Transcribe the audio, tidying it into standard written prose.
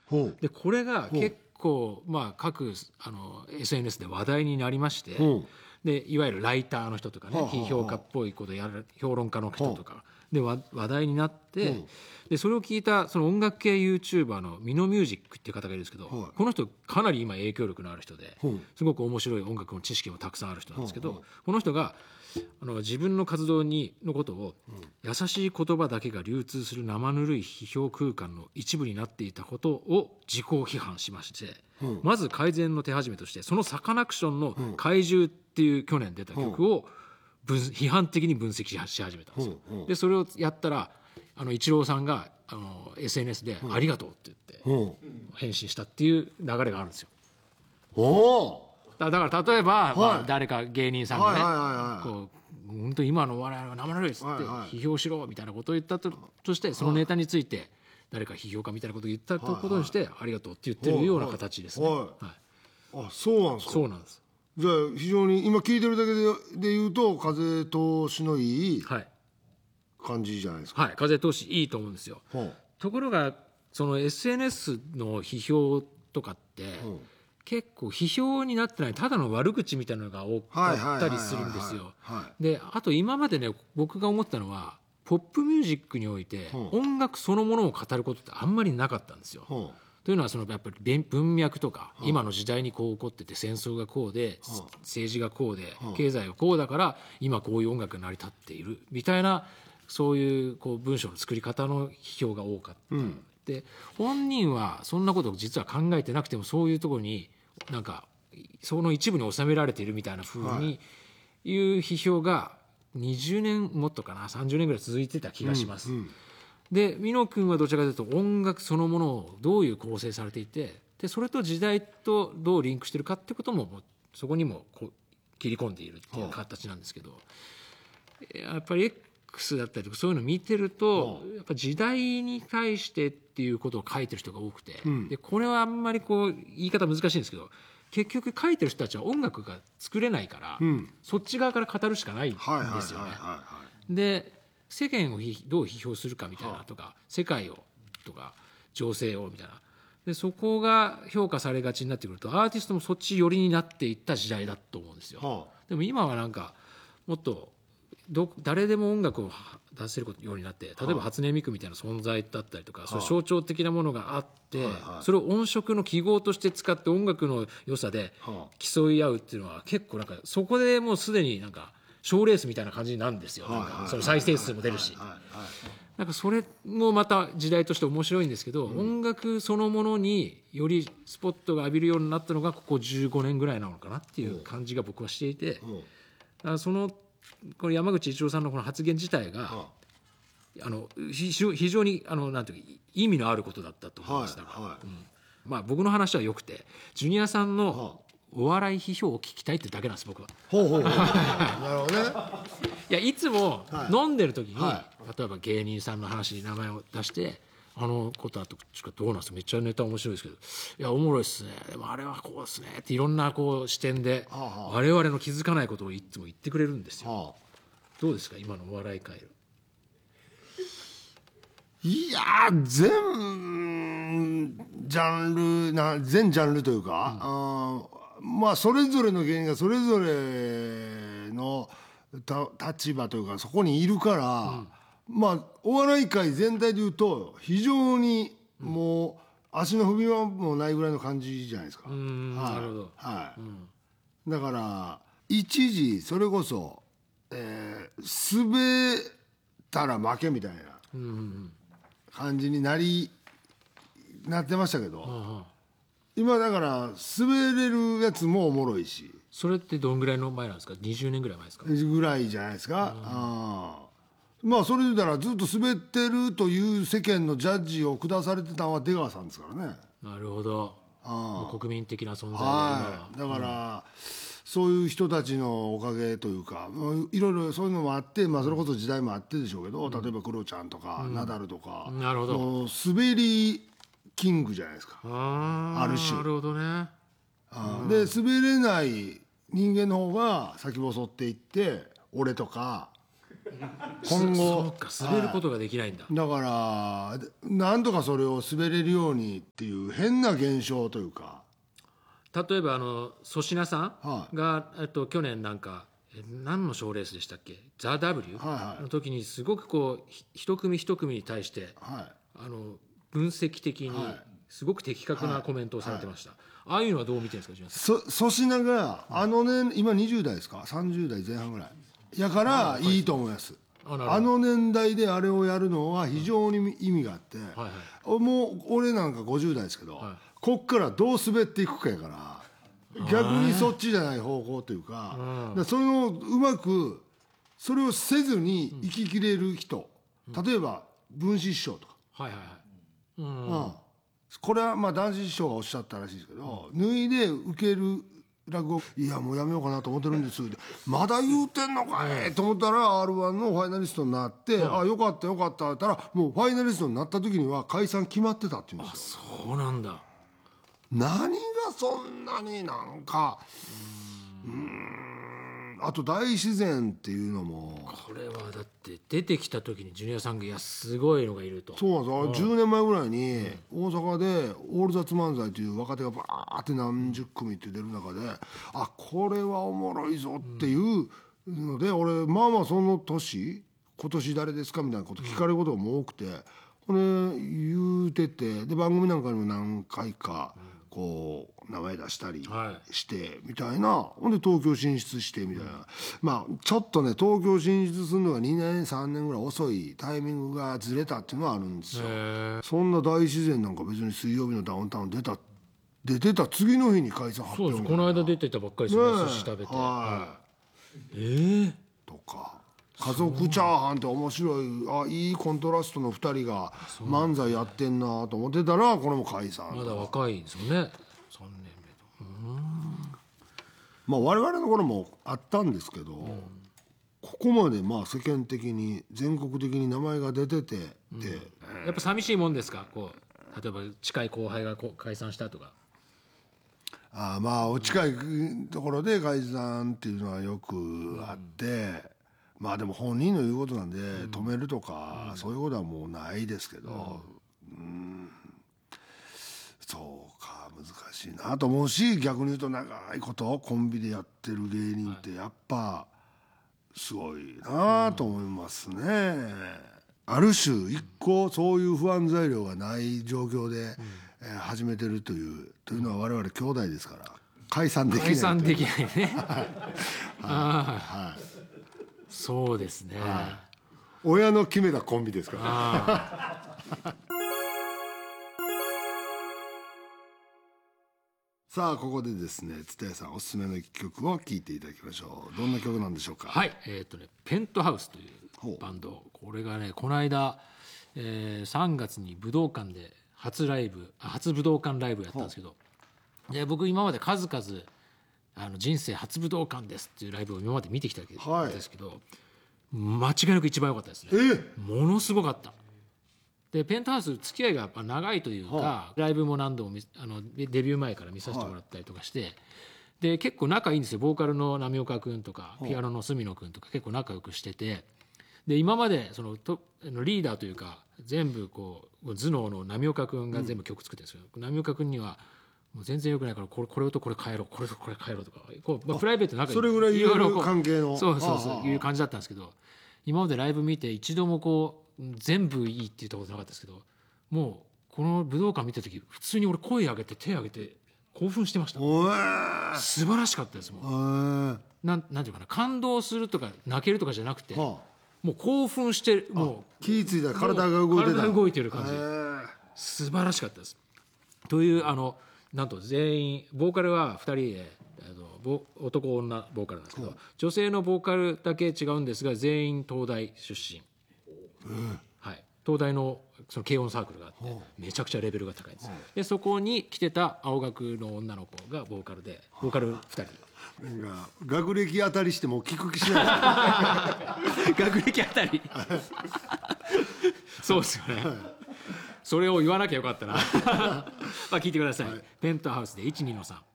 でこれが結構各SNS で話題になりまして、でいわゆるライターの人とかね、批評家っぽいことやる評論家の人とかで話題になって、でそれを聞いたその音楽系 YouTuber のミノミュージックっていう方がいるんですけど、この人かなり今影響力のある人で、すごく面白い音楽の知識もたくさんある人なんですけど、この人が自分の活動のことを、優しい言葉だけが流通する生ぬるい批評空間の一部になっていたことを自己批判しまして、まず改善の手始めとしてそのサカナクションの「怪獣」っていう去年出た曲を批判的に分析し始めたんですよ。でそれをやったらイチローさんがSNS で「ありがとう」って言って返信したっていう流れがあるんですよ。だから例えば、誰か芸人さんがね、本当今のお笑いは生ぬるいっつって批評しろみたいなことを言ったとして、そのネタについて誰か批評家みたいなことを言ったことにしてありがとうって言ってるような形ですね。 あ、そうなんですか。 そうなんです。 じゃあ非常に今聞いてるだけで言うと風通しのいい感じじゃないですか。 風通しいいと思うんですよ。ところがその SNS の批評とかって、結構批評になってないただの悪口みたいなのが多かったりするんですよ。であと今までね、僕が思ったのはポップミュージックにおいて音楽そのものを語ることってあんまりなかったんですよ。というのはやっぱり文脈とか、今の時代にこう起こってて、戦争がこうで、政治がこうで、経済がこうだから今こういう音楽が成り立っているみたいな、そういう文章の作り方の批評が多かった。で本人はそんなことを実は考えてなくても、そういうところになんかその一部に収められているみたいな風にいう批評が20年もっとかな、30年ぐらい続いてた気がします。でミノ君はどちらかというと音楽そのものをどういう構成されていて、でそれと時代とどうリンクしてるかってこともそこにも切り込んでいるっていう形なんですけど、やっぱり X だったりとかそういうのを見てると、やっぱ時代に対してっていうことを書いてる人が多くて、でこれはあんまり言い方難しいんですけど、結局書いてる人たちは音楽が作れないから、そっち側から語るしかないんですよね。で世間をどう批評するかみたいなとか、世界をとか情勢をみたいな、でそこが評価されがちになってくると、アーティストもそっち寄りになっていった時代だと思うんですよ。でも今はなんかもっと誰でも音楽を出せるようになって、例えば初音ミクみたいな存在だったりとか、そういう象徴的なものがあって、それを音色の記号として使って音楽の良さで競い合うっていうのは、結構なんかそこでもうすでになんか賞レースみたいな感じになるんですよ。なんかその再生数も出るし、なんかそれもまた時代として面白いんですけど、音楽そのものによりスポットが浴びるようになったのがここ15年ぐらいなのかなっていう感じが僕はしていて、この山口一郎さんのこの発言自体が非常になんていうか意味のあることだったと思いました。僕の話はよくて、ジュニアさんのお笑い批評を聞きたいってだけなんです、僕は。 なるほどね。 いや、いつも飲んでる時に、例えば芸人さんの話に名前を出して、ことあとどうなんですか、めっちゃネタ面白いですけど、いやおもろいっすね、でもあれはこうですねっていろんな視点で我々の気づかないことをいつも言ってくれるんですよ。どうですか今のお笑い界。 いや全ジャンルというか、それぞれの芸人がそれぞれの立場というかそこにいるから、お笑い界全体でいうと非常にもう足の踏み場もないぐらいの感じじゃないですか。 なるほど。 だから一時それこそ、滑ったら負けみたいな感じになってましたけど、今だから滑れるやつもおもろいし。 それってどんぐらいの前なんですか。20年ぐらい前ですか。 ぐらいじゃないですか。それで言ったらずっと滑ってるという世間のジャッジを下されてたのは出川さんですからね。 なるほど。国民的な存在だから、そういう人たちのおかげというか、いろいろそういうのもあって、それこそ時代もあってでしょうけど、例えばクロちゃんとか、ナダルとか、 なるほど、 滑りキングじゃないですか。ある種。 なるほどね。 で滑れない人間の方が先細っていって、俺とか今後そうか、滑ることができないんだ。 だからなんとかそれを滑れるようにっていう変な現象というか。 例えば粗品さはんが、去年なんか何の賞レースでしたっけ、ザ・ W の時にすごくこう一組一組に対して分析的にすごく的確なコメントをされてました。ああいうのはどう見てるんですか？ 粗品が年今20代ですか、30代前半ぐらいやからいいと思います。年代であれをやるのは非常に意味があって、もう俺なんか50代ですけど、こっからどう滑っていくかやから、逆にそっちじゃない方向というか、それをうまくそれをせずに生ききれる人、例えば文枝師匠とか、これはまあ男子師匠がおっしゃったらしいですけど、脱いで受ける落語、いやもうやめようかなと思ってるんですって、まだ言うてんのかいと思ったら R1 のファイナリストになって、あよかったよかったって言ったら、もうファイナリストになった時には解散決まってたって言うんですよ。 そうなんだ。 何がそんなになんかあと大自然っていうのも、 これはだって出てきた時にジュニアさんがいやすごいのがいると。 そうなんですよ、10年前ぐらいに大阪でオールザッツ漫才という若手がバーって何十組って出る中で、あこれはおもろいぞっていうので、俺まあまあその年今年誰ですかみたいなこと聞かれることがもう多くて、これ言うてて、で番組なんかにも何回かこう名前出したりしてみたいな、ほんで東京進出してみたいな、まあちょっとね東京進出するのが2年3年ぐらい遅いタイミングがずれたっていうのはあるんですよ。そんな大自然なんか別に水曜日のダウンタウン出てた次の日に解散発表。 そうです、この間出てたばっかりですよね、寿司食べて。 とか家族チャーハンって面白い、いいコントラストの2人が漫才やってんなと思ってたら、これも解散。 まだ若いんですよね、3年目と。 まあ我々の頃もあったんですけど、ここまでまあ世間的に全国的に名前が出てて、 やっぱ寂しいもんですか、こう例えば近い後輩が解散したとか。 まあお近いところで解散っていうのはよくあって、まあでも本人の言うことなんで止めるとか、そういうことはもうないですけど、そうか難しいなと思うし、逆に言うと長いことコンビでやってる芸人ってやっぱすごいなと思いますね。ある種一個そういう不安材料がない状況で始めてるというのは、我々兄弟ですから解散できない。 解散できないね。そうですね、 親の決めたコンビですから。さあここでですね、蔦谷さんおすすめの一曲を聴いていただきましょう。どんな曲なんでしょうか？ はい、ペントハウスというバンド、これがねこの間、3月に武道館で初武道館ライブやったんですけど、で僕今まで数々人生初武道館ですっていうライブを今まで見てきたわけですけど、間違いなく一番良かったですね。ものすごかった。でペントハウス付き合いがやっぱ長いというか、ライブも何度もデビュー前から見させてもらったりとかして、で結構仲いいんですよ。ボーカルの波岡君とかピアノの角野君とか結構仲良くしてて、で今までそのリーダーというか全部こう頭脳の波岡君が全部曲作ってるんですよ。波岡君にはもう全然良くないからこれとこれ変えろ、これとこれ変えろとかこう、プライベート仲いい、 それぐらいいろいろ関係のそういう感じだったんですけど、今までライブ見て一度もこう全部いいって言ったことなかったですけど、もうこの武道館見た時普通に俺声上げて手上げて興奮してました。素晴らしかったですもん。なんていうかな、感動するとか泣けるとかじゃなくて、もう興奮してもう気付いたら体が動いてる感じ、素晴らしかったです。というなんと全員ボーカルは2人で男女ボーカルなんですけど、女性のボーカルだけ違うんですが全員東大出身、東大のその軽音サークルがあってめちゃくちゃレベルが高いんです。でそこに来てた青学の女の子がボーカルで、ボーカル2人。 なんか学歴あたりしても聞く気しない学歴あたりそうですよね、それを言わなきゃよかったな。まあ聞いてください、ペントハウスで1、2の3。